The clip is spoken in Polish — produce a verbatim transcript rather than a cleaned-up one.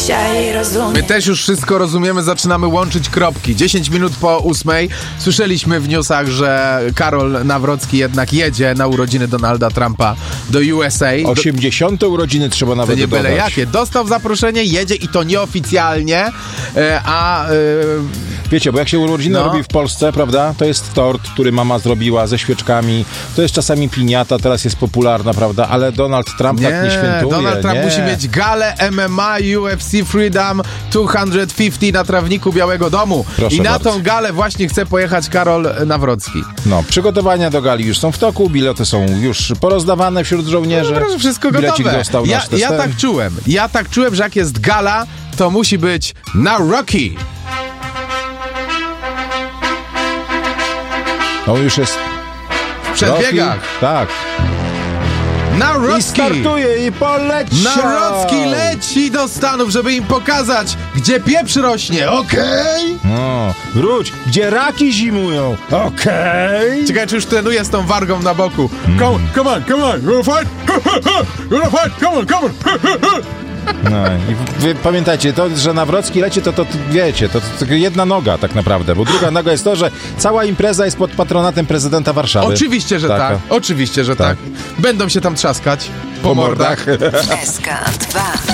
dzisiaj rozumiem. My też już wszystko rozumiemy, zaczynamy łączyć kropki. dziesięć minut po ósmej słyszeliśmy w newsach, że Karol Nawrocki jednak jedzie na urodziny Donalda Trumpa do U S A. osiemdziesiąte urodziny trzeba nawet To nie byle dodać. jakie. Dostał zaproszenie, jedzie i to nieoficjalnie, a... Wiecie, bo jak się urodziny no. robi w Polsce, prawda, to jest tort, który mama zrobiła ze świeczkami, to jest czasami piniata, teraz jest popularna, prawda, ale Donald Trump nie, tak nie świętuje. Donald Trump nie. musi mieć galę M M A U F C Freedom dwieście pięćdziesiąt na trawniku Białego Domu. Proszę I na bardzo. tą galę właśnie chce pojechać Karol Nawrocki. No, przygotowania do gali już są w toku, bilety są już porozdawane wśród żołnierzy. No, proszę, wszystko Bilecik gotowe. dostał Ja, nasz tester. ja tak czułem. Ja tak czułem, że jak jest gala, to musi być na Rocky. No już jest W przedbiegach. Rocky, tak. Nawrocki. I startuje i poleciał. Nawrocki leci do Stanów, żeby im pokazać, gdzie pieprz rośnie. Okej? Okay? No, wróć, gdzie raki zimują. Okej. Okay. Ciekawe, czy już trenuje z tą wargą na boku. Come on, come on, come on. You wanna fight? You wanna fight? Come on, come on. No i wy pamiętajcie, to, że Nawrocki leci, to, to, to wiecie, to, to tylko jedna noga tak naprawdę, bo druga noga jest to, że cała impreza jest pod patronatem prezydenta Warszawy. Oczywiście, że Taka. tak. Oczywiście, że tak. Tak. Będą się tam trzaskać po, Po mordach. mordach. S K dwa.